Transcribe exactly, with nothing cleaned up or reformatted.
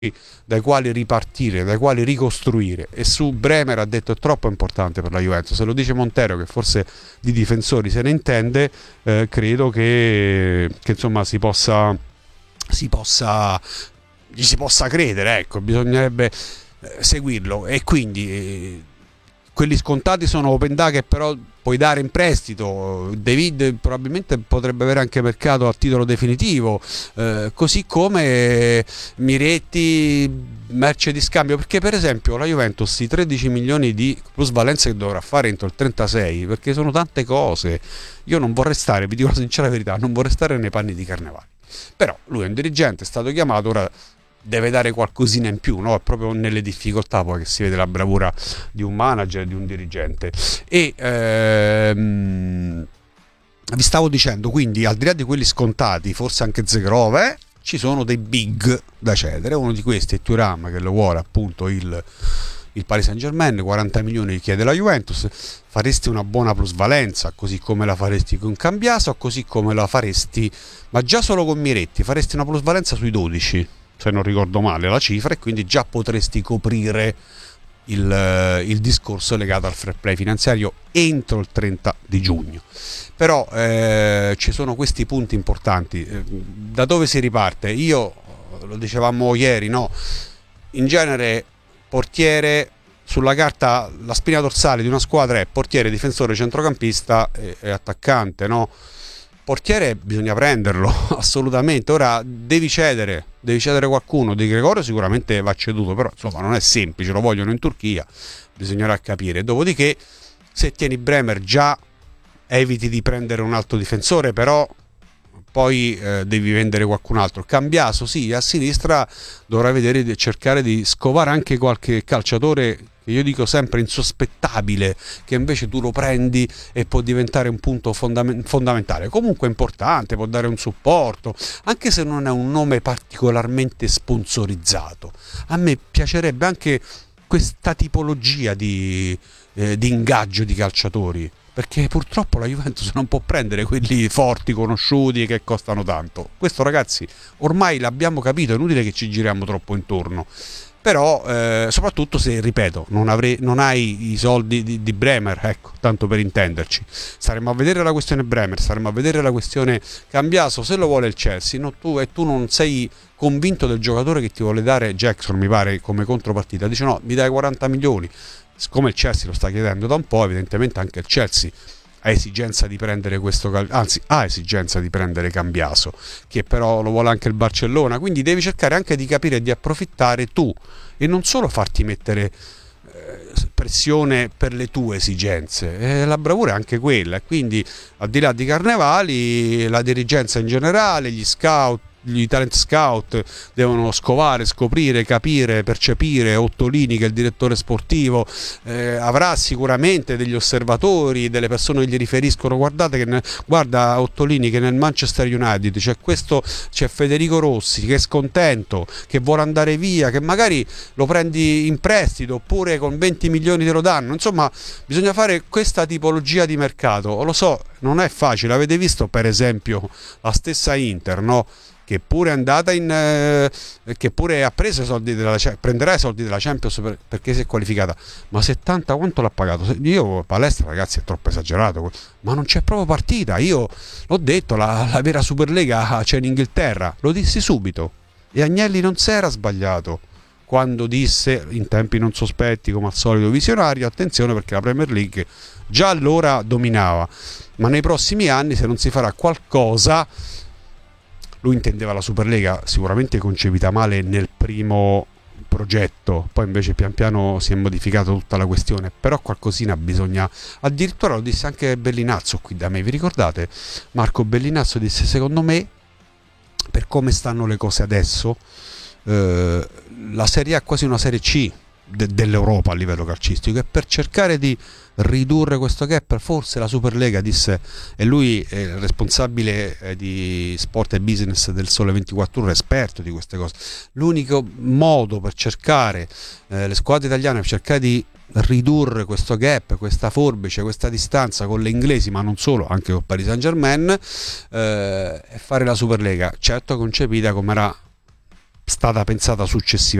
dai quali ripartire, dai quali ricostruire. E su Bremer ha detto è troppo importante per la Juventus. Se lo dice Montero, che forse di difensori se ne intende, eh, credo che, che insomma si possa si possa gli si possa credere, ecco, bisognerebbe eh, seguirlo. E quindi eh, quelli scontati sono Openda, che però puoi dare in prestito. David probabilmente potrebbe avere anche mercato a titolo definitivo, eh, così come Miretti, merce di scambio, perché per esempio la Juventus i tredici milioni di plusvalenza che dovrà fare entro il trentasei, perché sono tante cose. Io non vorrei stare, vi dico la sincera verità, non vorrei stare nei panni di Carnevali, però lui è un dirigente, è stato chiamato, ora deve dare qualcosina in più, no? È proprio nelle difficoltà poi che si vede la bravura di un manager, di un dirigente. E ehm, vi stavo dicendo, quindi al di là di quelli scontati, forse anche Zegrov, eh, ci sono dei big da cedere. Uno di questi è Thuram, che lo vuole appunto il, il Paris Saint-Germain, quaranta milioni chiede la Juventus. Faresti una buona plusvalenza, così come la faresti con Cambiaso, così come la faresti, ma già solo con Miretti, faresti una plusvalenza sui dodici, se non ricordo male la cifra, e quindi già potresti coprire il, il discorso legato al fair play finanziario entro il trenta di giugno. Però eh, ci sono questi punti importanti. Da dove si riparte? Io, lo dicevamo ieri, no? In genere portiere, sulla carta la spina dorsale di una squadra è portiere, difensore, centrocampista e, e attaccante, no? Portiere bisogna prenderlo assolutamente. Ora devi cedere, devi cedere qualcuno. Di Gregorio sicuramente va ceduto, però insomma non è semplice, lo vogliono in Turchia, bisognerà capire. Dopodiché, se tieni Bremer, già eviti di prendere un altro difensore, però poi eh, devi vendere qualcun altro. Cambiaso sì, a sinistra dovrà vedere, cercare di scovare anche qualche calciatore che io dico sempre insospettabile, che invece tu lo prendi e può diventare un punto fondament- fondamentale, comunque importante, può dare un supporto, anche se non è un nome particolarmente sponsorizzato. A me piacerebbe anche questa tipologia di, eh, di ingaggio di calciatori, perché purtroppo la Juventus non può prendere quelli forti, conosciuti, che costano tanto. Questo, ragazzi, ormai l'abbiamo capito, è inutile che ci giriamo troppo intorno. Però eh, soprattutto se, ripeto, non, avrei, non hai i soldi di, di Bremer, ecco, tanto per intenderci. Staremo a vedere la questione Bremer, staremo a vedere la questione Cambiaso, se lo vuole il Chelsea, no, tu, e tu non sei convinto del giocatore che ti vuole dare Jackson, mi pare, come contropartita. Dice no, mi dai quaranta milioni. Siccome il Chelsea lo sta chiedendo da un po', evidentemente anche il Chelsea ha esigenza di prendere questo, anzi ha esigenza di prendere Cambiaso, che però lo vuole anche il Barcellona. Quindi devi cercare anche di capire e di approfittare tu, e non solo farti mettere eh, pressione per le tue esigenze. Eh, la bravura è anche quella, e quindi al di là di Carnevali, la dirigenza in generale, gli scout, gli talent scout devono scovare, scoprire, capire, percepire. Ottolini, che è il direttore sportivo, eh, avrà sicuramente degli osservatori, delle persone che gli riferiscono: guardate che ne, guarda Ottolini che nel Manchester United c'è questo, c'è Federico Rossi che è scontento, che vuole andare via, che magari lo prendi in prestito, oppure con venti milioni te lo danno. Insomma, bisogna fare questa tipologia di mercato. Lo so, non è facile. Avete visto per esempio la stessa Inter, no? Che pure è andata in eh, che pure ha preso i soldi della, prenderà i soldi della Champions per, perché si è qualificata, ma settanta quanto l'ha pagato? Io palestra, ragazzi, è troppo esagerato, ma non c'è proprio partita. Io l'ho detto, la, la vera Superlega c'è in Inghilterra, lo dissi subito, e Agnelli non si era sbagliato quando disse, in tempi non sospetti, come al solito visionario, attenzione perché la Premier League già allora dominava, ma nei prossimi anni, se non si farà qualcosa. Lui intendeva la Superlega sicuramente concepita male nel primo progetto, poi invece pian piano si è modificata tutta la questione, però qualcosina bisogna. Addirittura lo disse anche Bellinazzo qui da me, vi ricordate? Marco Bellinazzo disse: secondo me, per come stanno le cose adesso, eh, la Serie A è quasi una Serie C de- dell'Europa a livello calcistico, e per cercare di ridurre questo gap forse la Superlega, disse, e lui è il responsabile di sport e business del Sole ventiquattro Ore, esperto di queste cose, l'unico modo per cercare eh, le squadre italiane per cercare di ridurre questo gap, questa forbice, questa distanza con le inglesi, ma non solo, anche con Paris Saint-Germain, eh, è fare la Superlega, certo concepita come era stata pensata successivamente